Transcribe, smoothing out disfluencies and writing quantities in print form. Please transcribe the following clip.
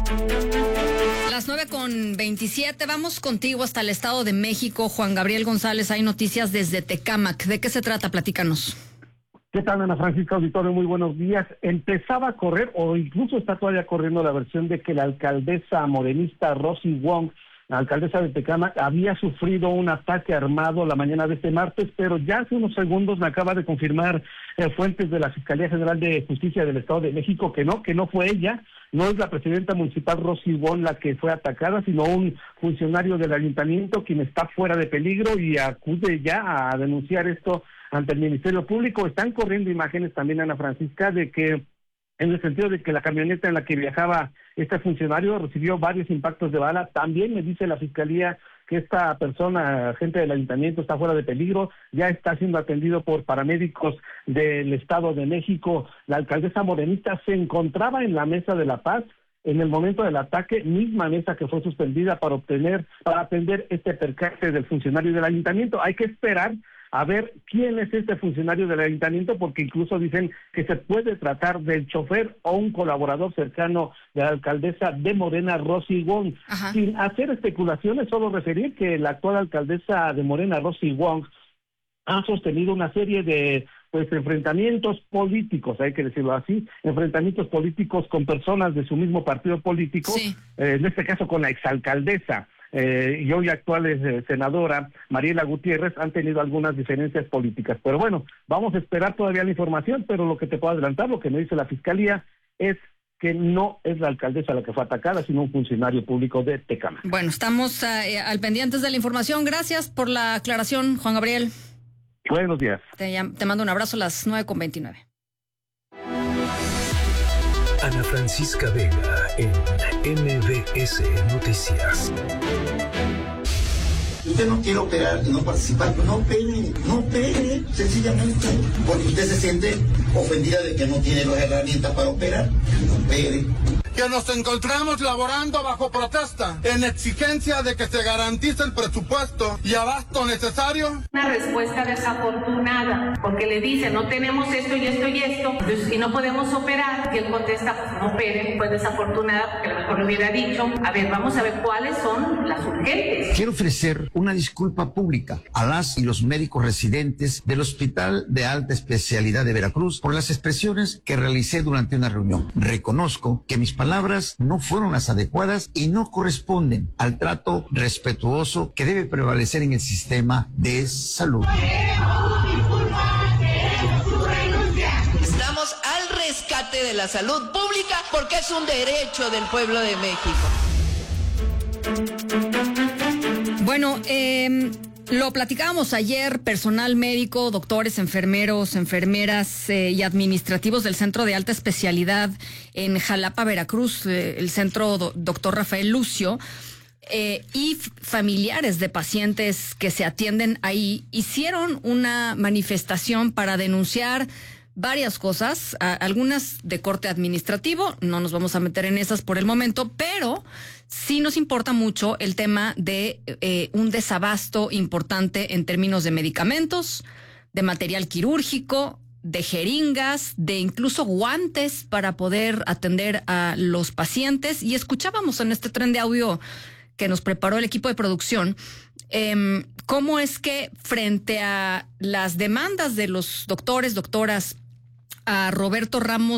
Las 9:27, vamos contigo hasta el Estado de México. Juan Gabriel González, hay noticias desde Tecámac. ¿De qué se trata? Platícanos. ¿Qué tal, Ana Francisca Auditorio? Muy buenos días. Empezaba a correr, o incluso está todavía corriendo, la versión de que la alcaldesa morenista Rosy Wong, la alcaldesa de Tecámac, había sufrido un ataque armado la mañana de este martes, pero ya hace unos segundos me acaba de confirmar fuentes de la Fiscalía General de Justicia del Estado de México que no fue ella, no es la presidenta municipal Rosy Wong la que fue atacada, sino un funcionario del ayuntamiento quien está fuera de peligro y acude ya a denunciar esto ante el Ministerio Público. Están corriendo imágenes también, Ana Francisca, de que en el sentido de que la camioneta en la que viajaba este funcionario recibió varios impactos de bala. También me dice la Fiscalía que esta persona, agente del ayuntamiento, está fuera de peligro, ya está siendo atendido por paramédicos del Estado de México. La alcaldesa morenista se encontraba en la Mesa de la Paz en el momento del ataque, misma mesa que fue suspendida para atender este percance del funcionario del ayuntamiento. Hay que esperar a ver quién es este funcionario del ayuntamiento, porque incluso dicen que se puede tratar del chofer o un colaborador cercano de la alcaldesa de Morena, Rosy Wong. Ajá. Sin hacer especulaciones, solo referir que la actual alcaldesa de Morena, Rosy Wong, ha sostenido una serie de enfrentamientos políticos, hay que decirlo así, enfrentamientos políticos con personas de su mismo partido político, sí. En este caso con la exalcaldesa y hoy actual senadora Mariela Gutiérrez, han tenido algunas diferencias políticas. Pero bueno, vamos a esperar todavía la información, pero lo que te puedo adelantar, lo que me dice la Fiscalía, es que no es la alcaldesa la que fue atacada, sino un funcionario público de Tecámac. Bueno, estamos al pendientes de la información. Gracias por la aclaración, Juan Gabriel. Buenos días. Te mando un abrazo a las 9:29. Ana Francisca Vega en MBS Noticias. Si usted no quiere operar y no participar, no opere, sencillamente, porque usted se siente ofendida de que no tiene las herramientas para operar, no opere. Que nos encontramos laborando bajo protesta, en exigencia de que se garantice el presupuesto y abasto necesario. Una respuesta desafortunada, porque le dicen, no tenemos esto y esto y esto, entonces si no podemos operar, y él contesta, pues no operen, pues desafortunada, porque a lo mejor le hubiera dicho, a ver, vamos a ver cuáles son las urgentes. Quiero ofrecer una disculpa pública a las y los médicos residentes del Hospital de Alta Especialidad de Veracruz por las expresiones que realicé durante una reunión. Reconozco que mis palabras no fueron las adecuadas y no corresponden al trato respetuoso que debe prevalecer en el sistema de salud. Estamos al rescate de la salud pública porque es un derecho del pueblo de México. Bueno, lo platicábamos ayer, personal médico, doctores, enfermeros, enfermeras y administrativos del Centro de Alta Especialidad en Jalapa, Veracruz, el centro Doctor Rafael Lucio, y familiares de pacientes que se atienden ahí, hicieron una manifestación para denunciar varias cosas, algunas de corte administrativo, no nos vamos a meter en esas por el momento, pero sí nos importa mucho el tema de un desabasto importante en términos de medicamentos, de material quirúrgico, de jeringas, de incluso guantes para poder atender a los pacientes. Y escuchábamos en este tren de audio que nos preparó el equipo de producción, cómo es que frente a las demandas de los doctores, doctoras, a Roberto Ramos